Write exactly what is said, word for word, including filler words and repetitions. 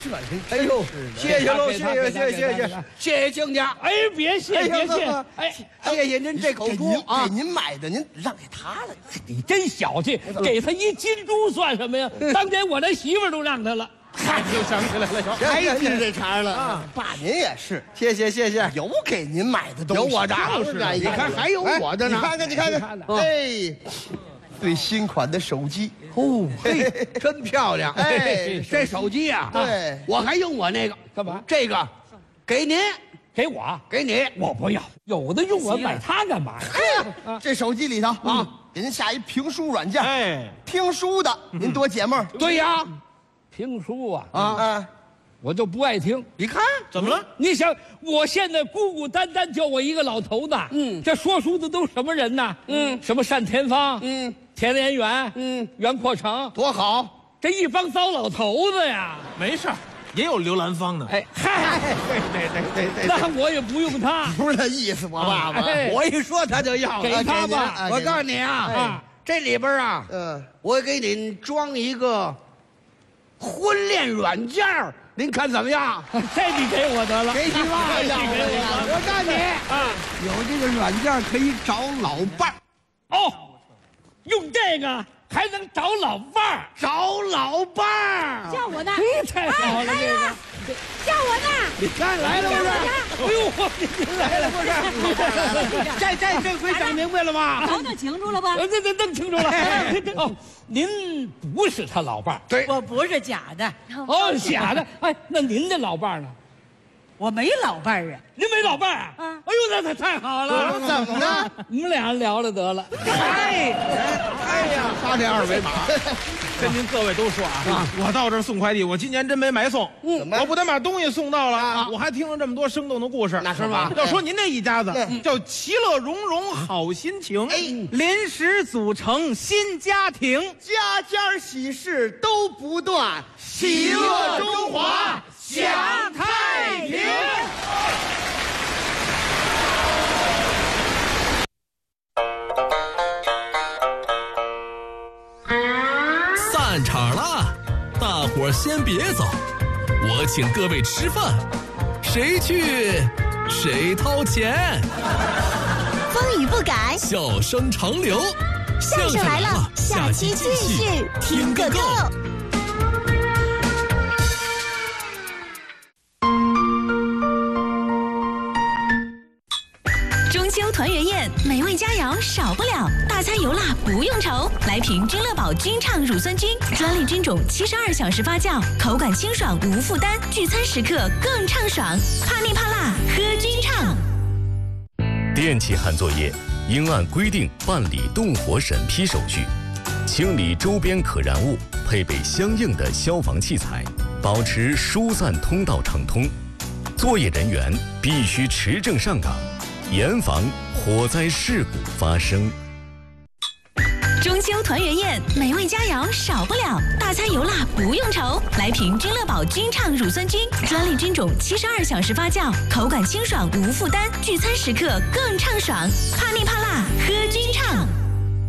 这人哎呦，谢谢喽，谢谢谢谢谢谢谢谢静家。 哎，别谢别谢， 哎，谢谢您这口猪啊， 给您买的，您让给他了。 你真小气，给他一金猪算什么呀？当年我那媳妇都让他了。 嗨，又想起来了， 还记这茬了啊！爸，您也是， 谢谢谢谢， 有给您买的东西， 有我的， 就是啊， 你看还有我的呢， 你看看你看看，哎，最新款的手机， 哦，嘿，真漂亮， 哎， 这手机啊， 对， 我还用我那个干嘛？ 这个，给您， 给我， 给你， 我不要，有的用我买它干嘛呀？ 哎呀，这手机里头啊，给您下一评书软件，哎，听书的您多解闷。 对呀。 评书啊啊， 我就不爱听。 你看怎么了？ 你想，我现在孤孤单单就我一个老头子，嗯，这说书的都什么人呢？嗯，什么单田芳，嗯，田连元，嗯，袁阔成， 多好！ 这一帮糟老头子呀。 没事儿，也有刘兰芳的。 哎嗨， 对对对对， 那我也不用他。 不是那意思，我爸爸， 我一说他就要， 给他吧。 我告诉你啊，这里边啊，嗯，我给您装一个。婚恋软件儿，您看怎么样？ 这你给我得了， 给你吧， 这你给我得了。 我告诉你啊，有这个软件可以找老伴儿。 哦，用这个还能找老伴儿， 找老伴儿。 叫我呢？ 嘿，太好了，这个。 叫我呢？ 你看来了不是？哎呦，你来了不是？这这这回整明白了吗？ 搞弄清楚了吧？ 这这弄清楚了。哦，您不是他老伴儿， 对， 我不是假的。 哦，假的。哎，那您的老伴儿呢？ 我没老伴儿啊。 您没老伴儿啊？哎呦，那太太好了。 怎么了？ 你们俩聊了得了。 哎，哎呀，发这二维码。 跟您各位都说啊，我到这儿送快递，我今年真没白送。嗯，我不但把东西送到了，我还听了这么多生动的故事。 那是吧？ 要说您这一家子叫其乐融融好心情，哎，临时组成新家庭， 家家喜事都不断，喜乐中华享太平。 散场了，大伙儿先别走，我请各位吃饭，谁去谁掏钱。 风雨不改， 笑声长流， 相声来了，下期继续听个够。中秋团圆宴，美味佳肴少不了，大餐油辣不用愁。来瓶君乐宝君畅乳酸菌，专利菌种，七十二小时发酵，口感清爽无负担，聚餐时刻更畅爽。怕腻怕辣，喝君畅。 电气焊作业应按规定办理动火审批手续，清理周边可燃物，配备相应的消防器材，保持疏散通道畅通。作业人员必须持证上岗，严防火灾事故发生。 中秋团圆宴，美味佳肴少不了，大餐油辣不用愁。来瓶君乐宝君畅乳酸菌，专利菌种，七十二小时发酵，口感清爽无负担，聚餐时刻更畅爽。怕腻怕辣，喝